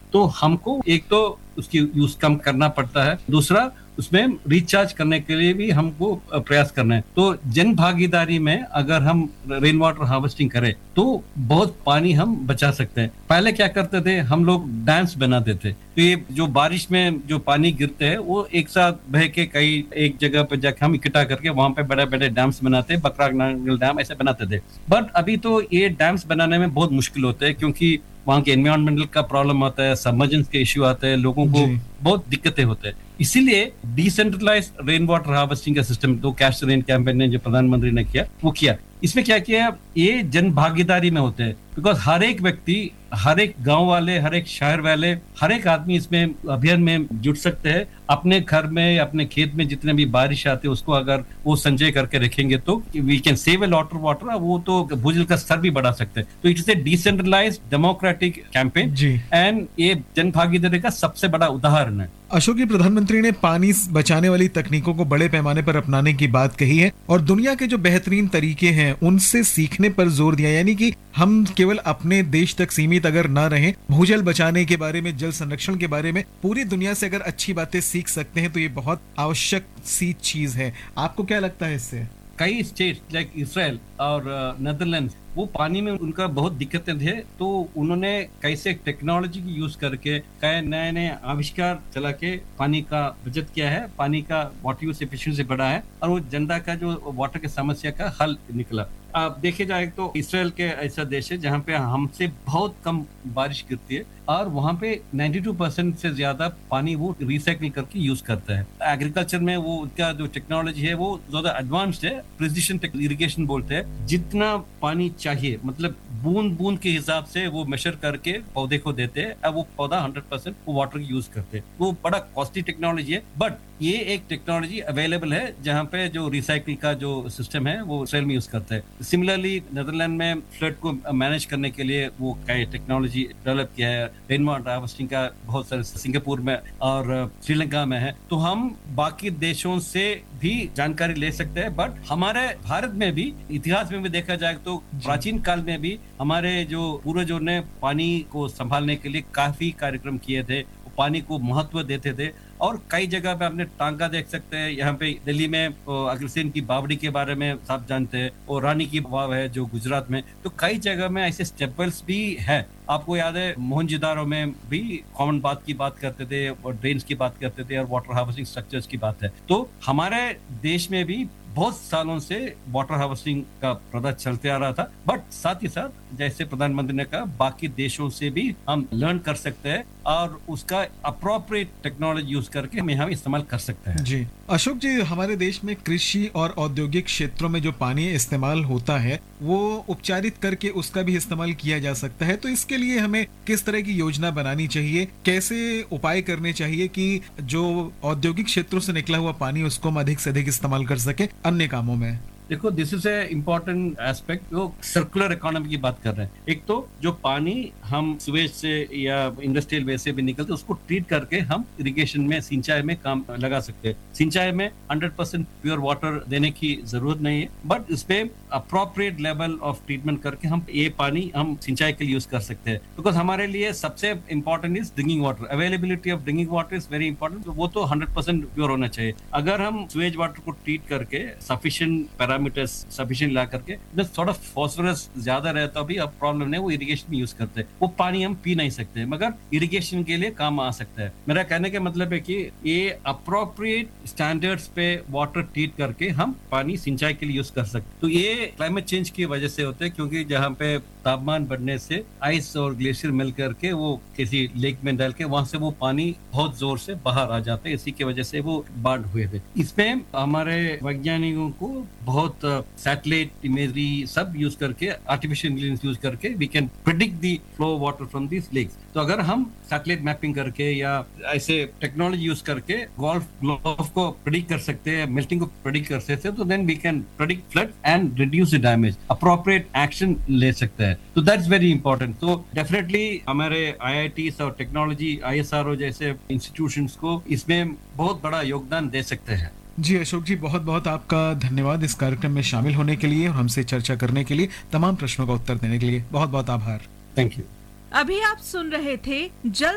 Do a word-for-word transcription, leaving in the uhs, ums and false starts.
तो हमको एक तो उसकी यूज कम करना पड़ता है, दूसरा उसमें रिचार्ज करने के लिए भी हमको प्रयास करना है। तो जन भागीदारी में अगर हम रेन वाटर हार्वेस्टिंग करें तो बहुत पानी हम बचा सकते हैं। पहले क्या करते थे, हम लोग डैम्स बनाते थे, तो ये जो बारिश में जो पानी गिरते हैं वो एक साथ बह के कई एक जगह पे जाके हम इकट्ठा करके वहां पे बड़े बड़े डैम्स बनाते, बकरानांगल डैम ऐसे बनाते थे। बट अभी तो ये डैम्स बनाने में बहुत मुश्किल होते हैं, क्योंकि वहाँ के एनवायरमेंटल का प्रॉब्लम आता है, सबमर्जेंस के इश्यू आते हैं, लोगों को बहुत दिक्कतें होते हैं। इसीलिए डिसेंट्रलाइज रेन वाटर हार्वेस्टिंग का सिस्टम तो कैच रेन कैंपेन ने जो प्रधानमंत्री ने किया वो किया। इसमें क्या किया, ये जन भागीदारी में होते हैं, बिकॉज हर एक व्यक्ति, हर एक गांव वाले, हर एक शहर वाले, हर एक आदमी इसमें अभियान में जुट सकते हैं। अपने घर में, अपने खेत में जितने भी बारिश आते हैं उसको अगर वो संचय करके रखेंगे तो we can save a lot of water, वो तो भूजल का स्तर भी बढ़ा सकते हैं। तो it's a decentralised democratic campaign and ये जन भागीदारी का सबसे बड़ा उदाहरण है। अशोक जी, प्रधानमंत्री ने पानी बचाने वाली तकनीकों को बड़े पैमाने पर अपनाने की बात कही है और दुनिया के जो बेहतरीन तरीके हैं उनसे सीखने पर जोर दिया, यानी कि हम केवल अपने देश तक सीमित अगर ना रहें, भूजल बचाने के बारे में, जल संरक्षण के बारे में पूरी दुनिया से अगर अच्छी बातें सीख सकते हैं तो ये बहुत आवश्यक सी चीज है। आपको क्या लगता है इससे? कई स्टेट्स लाइक इसराइल और नेदरलैंड्स, वो पानी में उनका बहुत दिक्कतें थे, तो उन्होंने कैसे टेक्नोलॉजी की यूज करके कई नए नए आविष्कार चला के पानी का बचत किया है, पानी का वाटर यूज एफिशिएंसी बढ़ा है और वो जनता का जो वाटर की समस्या का हल निकला। आप देखे जाए तो इसराइल के ऐसा देश है जहाँ पे हमसे बहुत कम बारिश गिरती है और वहाँ पे बानवे परसेंट से ज्यादा पानी वो रिसाइकिल करके यूज करता है। एग्रीकल्चर में वो उनका जो टेक्नोलॉजी है वो ज्यादा एडवांस्ड है, प्रिसिशन इरिगेशन बोलते हैं। जितना पानी चाहिए, मतलब बूंद बूंद के हिसाब से वो मेजर करके पौधे को देते हैं, अब वो पौधा हंड्रेड परसेंट वो वाटर यूज करते हैं। वो बड़ा कॉस्टली टेक्नोलॉजी है, बट ये एक टेक्नोलॉजी अवेलेबल है जहाँ पे जो रिसाइकिल का जो सिस्टम है वो इसराइल में यूज करते हैं। सिमिलरली नेदरलैंड में फ्लड को मैनेज करने के लिए वो कई टेक्नोलॉजी डेवलप किया है। रेन वाटर हार्वेस्टिंग का बहुत सारे सिंगापुर में और श्रीलंका में है। तो हम बाकी देशों से भी जानकारी ले सकते हैं, बट हमारे भारत में भी इतिहास में भी देखा जाए तो प्राचीन काल में भी हमारे जो पूर्वजों ने पानी को संभालने के लिए काफी कार्यक्रम किए थे, पानी को महत्व देते थे। और कई जगह पे आपने टांगा देख सकते हैं, यहाँ पे दिल्ली में अग्रसेन की बावड़ी के बारे में सब जानते हैं, और रानी की वाव है जो गुजरात में। तो कई जगह में ऐसे स्टेपल्स भी है। आपको याद है मोहनजोदारो में भी कॉमन बात की बात करते थे और ड्रेन्स की बात करते थे और वाटर हार्वेस्टिंग स्ट्रक्चर्स की बात है। तो हमारे देश में भी बहुत सालों से वाटर हार्वेस्टिंग का प्रोडक्ट चलते आ रहा था, बट साथ ही साथ जैसे प्रधानमंत्री ने कहा बाकी देशों से भी हम लर्न कर सकते हैं और उसका अप्रोप्रिएट टेक्नोलॉजी यूज करके हम यहाँ इस्तेमाल कर सकते हैं। जी अशोक जी, हमारे देश में कृषि और औद्योगिक क्षेत्रों में जो पानी इस्तेमाल होता है वो उपचारित करके उसका भी इस्तेमाल किया जा सकता है। तो इसके लिए हमें किस तरह की योजना बनानी चाहिए, कैसे उपाय करने चाहिए कि जो औद्योगिक क्षेत्रों से निकला हुआ पानी उसको हम अधिक से अधिक इस्तेमाल कर सके अन्य कामों में? देखो, this is a important aspect, जो सर्कुलर इकोनॉमी की बात कर रहे हैं। एक तो जो पानी हम सुवेज से या इंडस्ट्रियल वेस्ट से भी निकलते उसको ट्रीट करके हम इरिगेशन में, सिंचाई में काम लगा सकते हैं। सिंचाई में हंड्रेड परसेंट प्योर वाटर देने की जरूरत नहीं है, बट इस पे अप्रोप्रिएट लेवल ऑफ ट्रीटमेंट करके हम ये पानी हम सिंचाई के लिए यूज कर सकते हैं। बिकॉज हमारे लिए सबसे important is drinking water, availability of drinking water is very important. वो तो हंड्रेड परसेंट प्योर होना चाहिए। अगर हम सुवेज वाटर को ट्रीट करके सफिशिएंट पैरामीटर्स सफिशिएंट ला करके थोड़ा फॉस्फोरस ज्यादा रहता भी अब प्रॉब्लम नहीं, वो इरिगेशन में यूज करते हैं। वो पानी हम पी नहीं सकते मगर इरिगेशन के लिए काम आ सकता है। मेरा कहने का मतलब है कि ये अप्रोप्रिएट स्टैंडर्ड्स पे वाटर ट्रीट करके हम पानी सिंचाई के लिए यूज कर सकते। तो ये क्लाइमेट चेंज की वजह से होते हैं, क्योंकि जहाँ पे तापमान बढ़ने से आइस और ग्लेशियर मिल करके वो किसी लेक में डाल के वहां से वो पानी बहुत जोर से बाहर आ जाते हैं। इसी की वजह से वो बाढ़ हुए थे। इसमें हमारे वैज्ञानिकों को बहुत सैटेलाइट इमेजरी सब यूज करके, आर्टिफिशियल इंटेलिजेंस यूज करके we can predict the flow water from this lakes. तो अगर हम सैटेलाइट मैपिंग करके या ऐसे टेक्नोलॉजी यूज करके गोल्फ ग्लोव को प्रेडिक्ट कर सकते हैं, मेल्टिंग को प्रेडिक्ट कर सकते हैं, तो then we can predict flood and reduce the damage, appropriate action ले सकते हैं। तो दैट्स वेरी इंपॉर्टेंट। तो डेफिनेटली हमारे आई आई टीज़ और technology I S R O जैसे इंस्टीट्यूशंस को इसमें बहुत बड़ा योगदान दे सकते हैं। जी अशोक जी, बहुत बहुत आपका धन्यवाद इस कार्यक्रम में शामिल होने के लिए और हमसे चर्चा करने के लिए, तमाम प्रश्नों का उत्तर देने के लिए बहुत बहुत आभार। Thank you. अभी आप सुन रहे थे जल